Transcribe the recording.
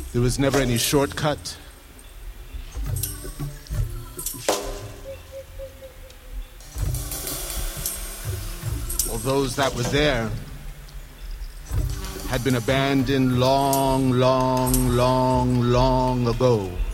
There was never any shortcut. All those that were there had been abandoned long, long, long, long ago.